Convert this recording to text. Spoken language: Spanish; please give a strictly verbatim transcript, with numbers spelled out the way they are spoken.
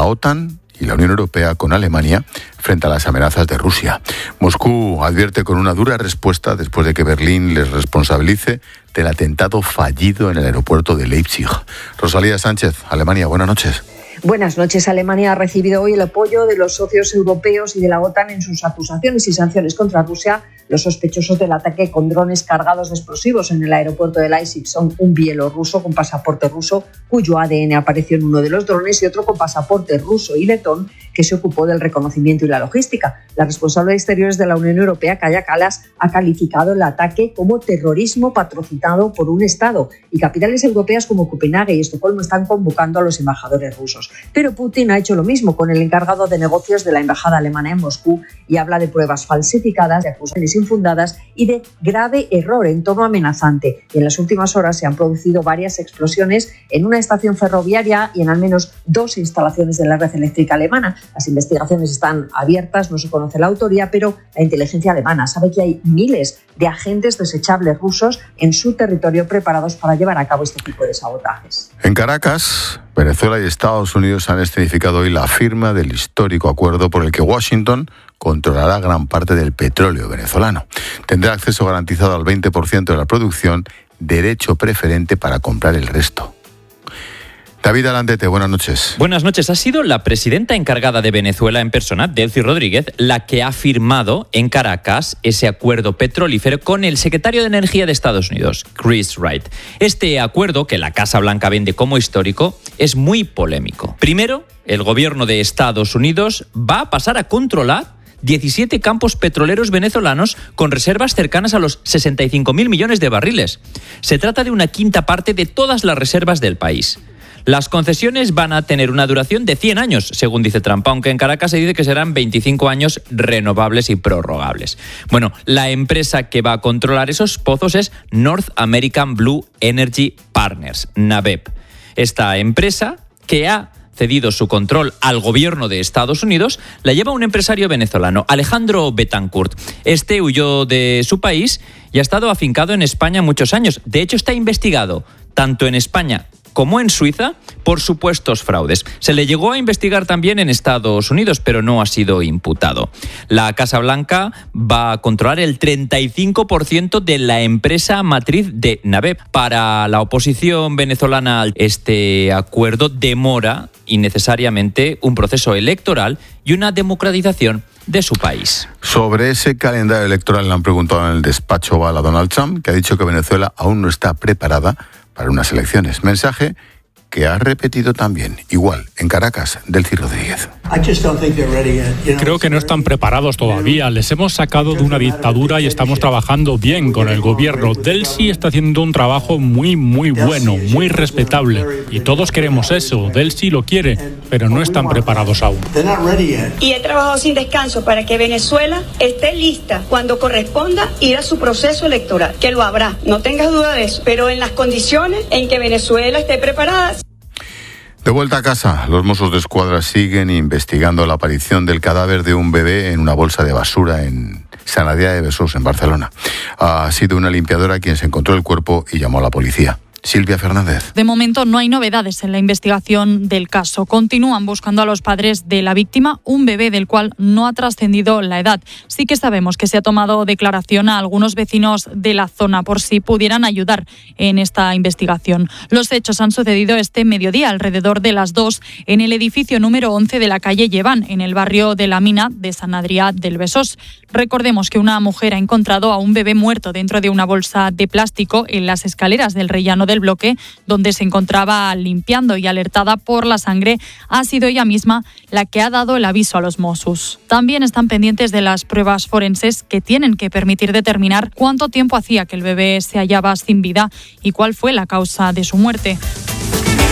la OTAN y la Unión Europea con Alemania frente a las amenazas de Rusia. Moscú advierte con una dura respuesta después de que Berlín les responsabilice del atentado fallido en el aeropuerto de Leipzig. Rosalía Sánchez, Alemania, buenas noches. Buenas noches. Alemania ha recibido hoy el apoyo de los socios europeos y de la OTAN en sus acusaciones y sanciones contra Rusia. Los sospechosos del ataque con drones cargados de explosivos en el aeropuerto de Leipzig son un bielorruso con pasaporte ruso, cuyo A D N apareció en uno de los drones, y otro con pasaporte ruso y letón, que se ocupó del reconocimiento y la logística. La responsable de Exteriores de la Unión Europea, Kaja Kallas, ha calificado el ataque como terrorismo patrocinado por un Estado, y capitales europeas como Copenhague y Estocolmo están convocando a los embajadores rusos. Pero Putin ha hecho lo mismo con el encargado de negocios de la embajada alemana en Moscú y habla de pruebas falsificadas, de acusaciones infundadas y de grave error en tono amenazante. Y en las últimas horas se han producido varias explosiones en una estación ferroviaria y en al menos dos instalaciones de la red eléctrica alemana. Las investigaciones están abiertas, no se conoce la autoría, pero la inteligencia alemana sabe que hay miles de agentes desechables rusos en su territorio preparados para llevar a cabo este tipo de sabotajes. En Caracas, Venezuela y Estados Unidos han escenificado hoy la firma del histórico acuerdo por el que Washington controlará gran parte del petróleo venezolano. Tendrá acceso garantizado al veinte por ciento de la producción, derecho preferente para comprar el resto. David Alandete, buenas noches. Buenas noches. Ha sido la presidenta encargada de Venezuela en persona, Delcy Rodríguez, la que ha firmado en Caracas ese acuerdo petrolífero con el secretario de Energía de Estados Unidos, Chris Wright. Este acuerdo, que la Casa Blanca vende como histórico, es muy polémico. Primero, el gobierno de Estados Unidos va a pasar a controlar diecisiete campos petroleros venezolanos con reservas cercanas a los sesenta y cinco mil millones de barriles. Se trata de una quinta parte de todas las reservas del país. Las concesiones van a tener una duración de cien años, según dice Trump, aunque en Caracas se dice que serán veinticinco años renovables y prorrogables. Bueno, la empresa que va a controlar esos pozos es North American Blue Energy Partners, NABEP. Esta empresa, que ha cedido su control al gobierno de Estados Unidos, la lleva un empresario venezolano, Alejandro Betancourt. Este huyó de su país y ha estado afincado en España muchos años. De hecho, está investigado tanto en España como en Suiza por supuestos fraudes. Se le llegó a investigar también en Estados Unidos, pero no ha sido imputado. La Casa Blanca va a controlar el treinta y cinco por ciento de la empresa matriz de NABEP. Para la oposición venezolana, este acuerdo demora innecesariamente un proceso electoral y una democratización de su país. Sobre ese calendario electoral le han preguntado en el despacho Oval a Donald Trump, que ha dicho que Venezuela aún no está preparada para unas elecciones. Mensaje que ha repetido también, igual, en Caracas, Delcy Rodríguez. Creo que no están preparados todavía. Les hemos sacado de una dictadura y estamos trabajando bien con el gobierno. Delcy está haciendo un trabajo muy, muy bueno, muy respetable. Y todos queremos eso. Delcy lo quiere, pero no están preparados aún. Y he trabajado sin descanso para que Venezuela esté lista cuando corresponda ir a su proceso electoral, que lo habrá, no tengas duda de eso, pero en las condiciones en que Venezuela esté preparada. De vuelta a casa, los Mossos de Escuadra siguen investigando la aparición del cadáver de un bebé en una bolsa de basura en Sant Adrià de Besòs, en Barcelona. Ha sido una limpiadora quien se encontró el cuerpo y llamó a la policía. Silvia Fernández. De momento no hay novedades en la investigación del caso. Continúan buscando a los padres de la víctima, un bebé del cual no ha trascendido la edad. Sí que sabemos que se ha tomado declaración a algunos vecinos de la zona por si pudieran ayudar en esta investigación. Los hechos han sucedido este mediodía, alrededor de las dos, en el edificio número once de la calle Lleván, en el barrio de La Mina de Sant Adrià del Besòs. Recordemos que una mujer ha encontrado a un bebé muerto dentro de una bolsa de plástico en las escaleras del rellano del bloque, donde se encontraba limpiando, y alertada por la sangre, ha sido ella misma la que ha dado el aviso a los Mossos. También están pendientes de las pruebas forenses que tienen que permitir determinar cuánto tiempo hacía que el bebé se hallaba sin vida y cuál fue la causa de su muerte.